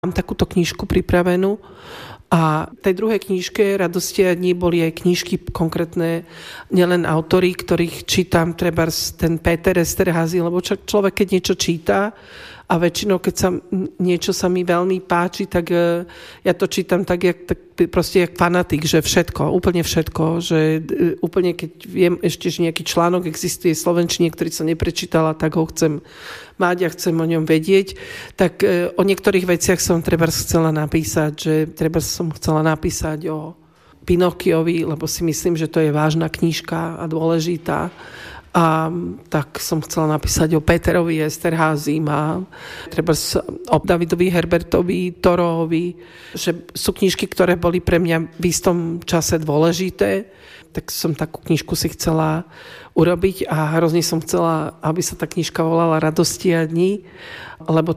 Mám takúto knižku pripravenú a v tej druhej knižke Radosti a dní boli aj knižky konkrétne, nielen autori, ktorých čítam, trebárs ten Peter Esterházy, lebo človek, keď niečo číta a väčšinou, keď niečo sa mi veľmi páči, tak ja to čítam tak proste jak fanatik, že všetko, úplne všetko, že úplne keď viem ešte, že nejaký článok existuje v slovenčine, ktorý som neprečítala, tak ho chcem mať a chcem o ňom vedieť, tak o niektorých veciach som trebárs chcela napísať, že trebárs som chcela napísať o Pinokiovi, lebo si myslím, že to je vážna knižka a dôležitá. A tak som chcela napísať o Peterovi Esterházym a treba o Davidovi Herbertovi, Torovi, že sú knižky, ktoré boli pre mňa v istom čase dôležité, tak som takú knižku si chcela urobiť a hrozne som chcela, aby sa tá knižka volala Radosti a dní, lebo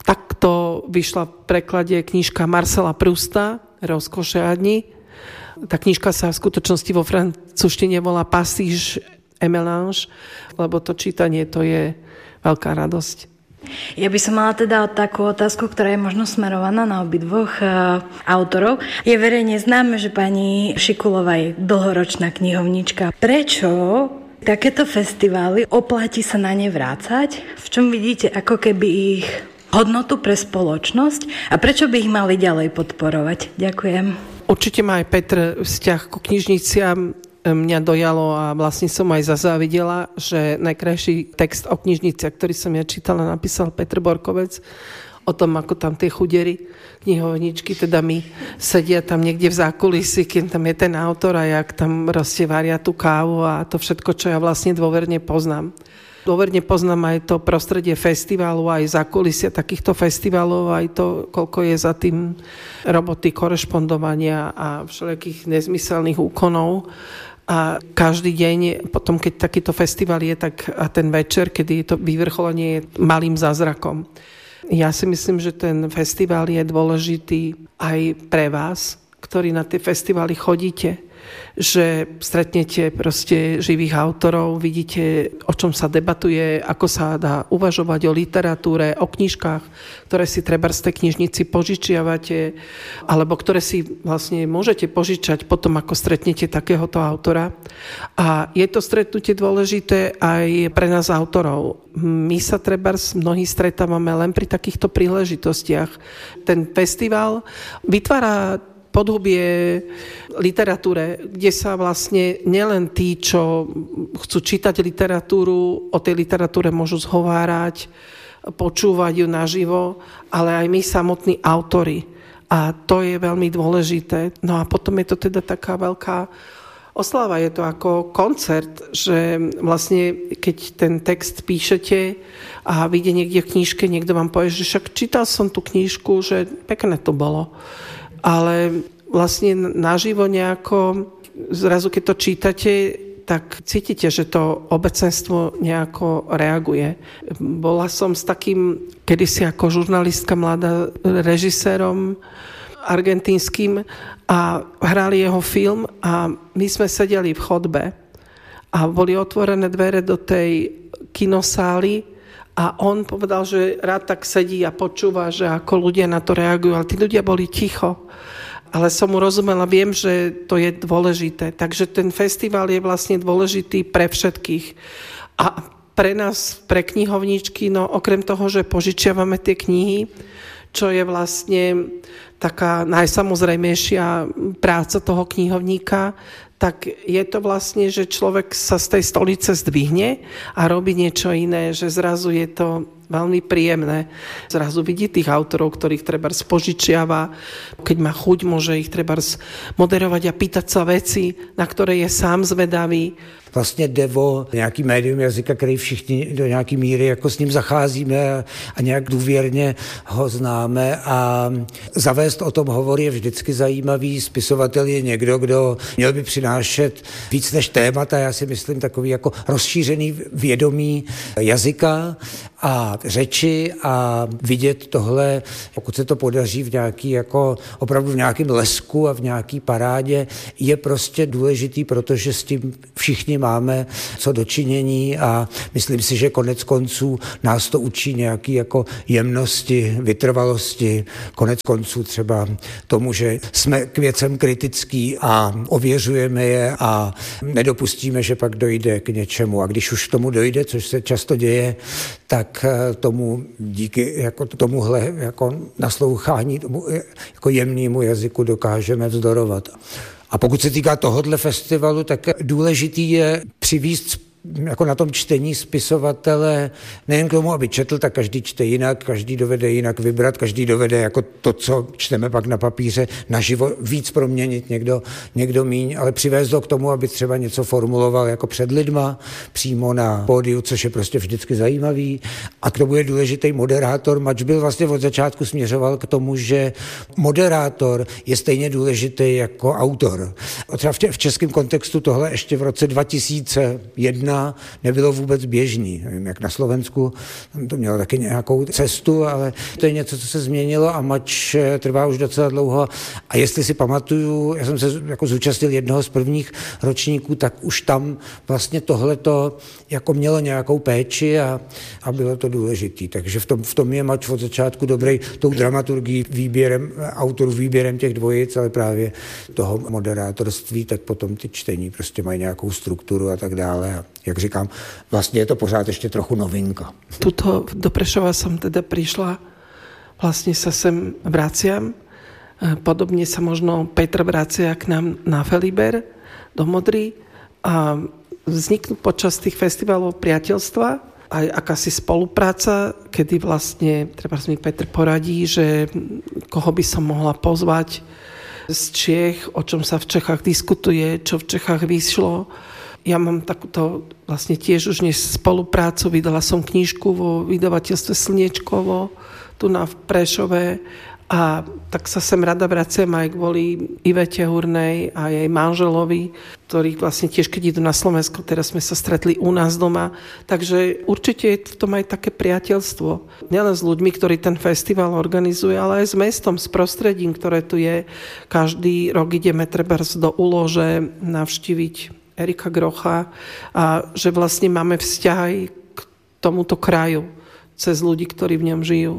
takto vyšla v preklade knižka Marcela Prousta Rozkoše a dni. Tá knižka sa v skutočnosti vo francúzštine volá Passage et mélange, lebo to čítanie to je veľká radosť. Ja by som mala teda takú otázku, ktorá je možno smerovaná na obidvoch autorov. Je verejne známe, že pani Šikulová je dlhoročná knihovnička. Prečo takéto festivály oplatí sa na ne vrácať? V čom vidíte ako keby ich hodnotu pre spoločnosť a prečo by ich mali ďalej podporovať? Ďakujem. Určite má aj Petr vzťah ku knižniciam. Mňa dojalo a vlastne som aj zazávidela, že najkrajší text o knižniciach, ktorý som ja čítala, napísal Petr Borkovec o tom, ako tam tie chudery knihovničky, teda mi sedia tam niekde v zákulisí, keď tam je ten autor a jak tam varia tú kávu a to všetko, čo ja vlastne dôverne poznám. Dôverne poznám aj to prostredie festivalu, aj zákulisia takýchto festivalov, aj to, koľko je za tým roboty, korešpondovania a všelijakých nezmyselných úkonov. A každý deň, potom keď takýto festival je, tak a ten večer, kedy je to vyvrcholenie, je malým zázrakom. Ja si myslím, že ten festival je dôležitý aj pre vás, ktorí na tie festivály chodíte, že stretnete proste živých autorov, vidíte, o čom sa debatuje, ako sa dá uvažovať o literatúre, o knižkách, ktoré si trebárs z tej knižnici požičiavate, alebo ktoré si vlastne môžete požičať potom, ako stretnete takéhoto autora. A je to stretnutie dôležité aj pre nás autorov. My sa trebárs mnohí stretávame len pri takýchto príležitostiach. Ten festival vytvára podhubie literatúre, kde sa vlastne nielen tí, čo chcú čítať literatúru, o tej literatúre môžu zhovárať, počúvať ju naživo, ale aj my samotní autori. A to je veľmi dôležité. No a potom je to teda taká veľká oslava, je to ako koncert, že vlastne keď ten text píšete a vyjde niekde v knižke, niekto vám povie, že však čítal som tú knižku, že pekné to bolo. Ale vlastne naživo nejako, zrazu keď to čítate, tak cítite, že to obecenstvo nejako reaguje. Bola som s takým kedysi ako žurnalistka mladá režisérom argentínskym a hrali jeho film a my sme sedeli v chodbe a boli otvorené dvere do tej kinosály a on povedal, že rád tak sedí a počúva, že ako ľudia na to reagujú, ale tí ľudia boli ticho. Ale som mu rozumela, viem, že to je dôležité. Takže ten festival je vlastne dôležitý pre všetkých. A pre nás, pre knihovničky, no okrem toho, že požičiavame tie knihy, čo je vlastne taká najsamozrejmejšia práca toho knihovníka, tak je to vlastne, že človek sa z tej stolice zdvihne a robí niečo iné, že zrazu je to veľmi príjemné. Zrazu vidí tých autorov, ktorých trebárs požičiava, keď má chuť, môže ich trebárs moderovať a pýtať sa veci, na ktoré je sám zvedavý. Vlastně jde o nějaký médium jazyka, který všichni do nějaký míry jako s ním zacházíme a nějak důvěrně ho známe a zavést o tom hovor je vždycky zajímavý. Spisovatel je někdo, kdo měl by přinášet víc než témata, já si myslím takový jako rozšířený vědomí jazyka a a řeči a vidět tohle, pokud se to podaří v nějaký, jako opravdu v nějakém lesku a v nějaký parádě, je prostě důležitý, protože s tím všichni máme co dočinění a myslím si, že konec konců nás to učí nějaký jako jemnosti, vytrvalosti, konec konců třeba tomu, že jsme k věcem kritický a ověřujeme je a nedopustíme, že pak dojde k něčemu. A když už k tomu dojde, což se často děje, tak tomu díky jako tomuhle jako naslouchání, tomu jako jemnému jazyku dokážeme vzdorovat. A pokud se týká tohohle festivalu, tak důležitý je přivést jako na tom čtení spisovatele nejen k tomu, aby četl, tak každý čte jinak, každý dovede jinak vybrat, každý dovede jako to, co čteme pak na papíře, naživo víc proměnit, někdo míň, ale přivést ho k tomu, aby třeba něco formuloval jako před lidma, přímo na pódiu, což je prostě vždycky zajímavý. A k tomu je důležitý moderátor. Mač byl vlastně od začátku směřoval k tomu, že moderátor je stejně důležitý jako autor. A třeba v českém kontextu tohle ještě v roce 2001 nebylo vůbec běžný. Nevím, jak na Slovensku, tam to mělo taky nějakou cestu, ale to je něco, co se změnilo a mač trvá už docela dlouho. A jestli si pamatuju, já jsem se jako zúčastnil jednoho z prvních ročníků, tak už tam vlastně tohleto jako mělo nějakou péči a bylo to důležitý. Takže v tom je mač od začátku dobrý tou dramaturgií, výběrem autorů, výběrem těch dvojic, ale právě toho moderátorství, tak potom ty čtení prostě mají nějakou strukturu a tak dále. A jak říkám, vlastně je to pořád ještě trochu novinka. Tuto do Prešova som teda prišla, vlastne sa sem vraciam. Podobne sa možno Petr vracia k nám na Feliber do Modry a vzniknú počas tých festivalov priateľstva aj akási spolupráca, kedy vlastne treba mi Petr poradí, že koho by som mohla pozvať z Čiech, o čom sa v Čechách diskutuje, čo v Čechách vyšlo. Ja mám takúto vlastne tiež už dnes spoluprácu, vydala som knižku vo vydavateľstve Slniečkovo tu na Prešove a tak sa sem rada vraciam aj kvôli Ivete Hurnej a jej manželovi, ktorí vlastne tiež keď idú na Slovensko, teraz sme sa stretli u nás doma, takže určite je v tom aj také priateľstvo. Nielen s ľuďmi, ktorí ten festival organizuje, ale aj s mestom, s prostredím, ktoré tu je. Každý rok ideme trebárs do Ulože navštíviť Erika Grocha a že vlastne máme vzťah aj k tomuto kraju cez ľudí, ktorí v ňom žijú.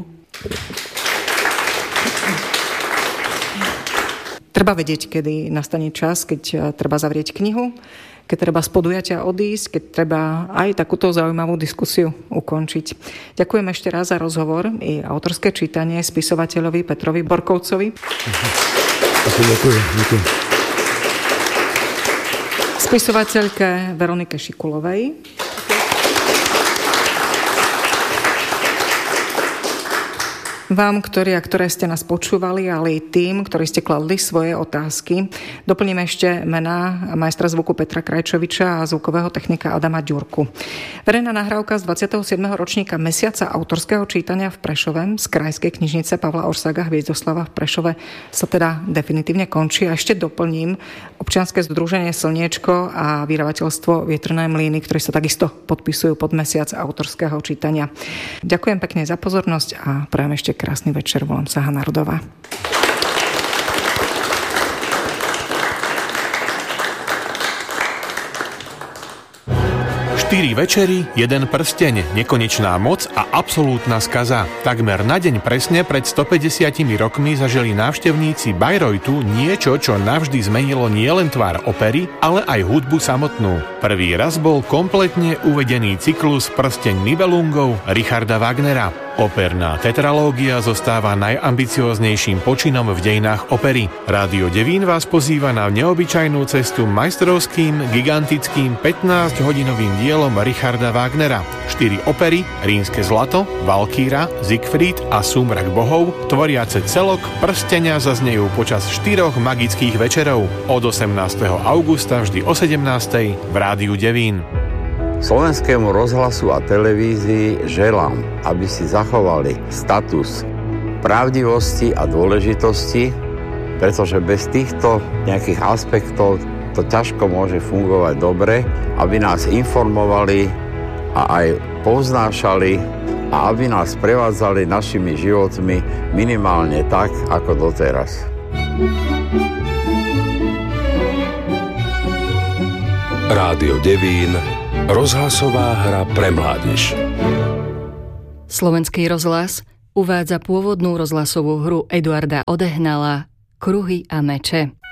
Treba vedieť, kedy nastane čas, keď treba zavrieť knihu, keď treba z podujatia odísť, keď treba aj takúto zaujímavú diskusiu ukončiť. Ďakujem ešte raz za rozhovor i autorské čítanie spisovateľovi Petrovi Borkovcovi. Ďakujem. Spisovateľke Veronike Šikulovej. Vám, ktorí a ktoré ste nás počúvali, ale i tým, ktorí ste kladli svoje otázky. Doplním ešte mená majstra zvuku Petra Krajčoviča a zvukového technika Adama Ďurku. Verejná nahrávka z 27. ročníka Mesiaca autorského čítania v Prešove z Krajskej knižnice Pavla Orsága Hviezdoslava v Prešove sa teda definitívne končí. A ešte doplním občianske združenie Slniečko a vydavateľstvo Vietrné mlyny, ktorí sa takisto podpisujú pod Mesiac autorského čítania. Ďakujem pekne za pozornosť a prajem ešte krásny večer, volám sa Hana Rudová. 4 večery, 1 prsteň, nekonečná moc a absolútna skaza. Takmer na deň presne pred 150 rokmi zažili návštevníci Bayreuthu niečo, čo navždy zmenilo nielen tvár opery, ale aj hudbu samotnú. Prvý raz bol kompletne uvedený cyklus Prsteň Nibelungov Richarda Wagnera. Operná tetralógia zostáva najambicióznejším počinom v dejinách opery. Rádio Devín vás pozýva na neobyčajnú cestu majstrovským, gigantickým 15-hodinovým dielom Richarda Wagnera. 4 opery, Rínske zlato, Valkýra, Siegfried a Súmrak bohov, tvoriace celok Prsteňa zaznejú počas 4 magických večerov. Od 18. augusta vždy o 17. v Rádiu Devín. Slovenskému rozhlasu a televízii želám, aby si zachovali status pravdivosti a dôležitosti, pretože bez týchto nejakých aspektov to ťažko môže fungovať dobre, aby nás informovali a aj povznášali a aby nás prevádzali našimi životmi minimálne tak, ako doteraz. Rádio Devín, rozhlasová hra pre mládež. Slovenský rozhlas uvádza pôvodnú rozhlasovú hru Eduarda Odehnala Kruhy a meče.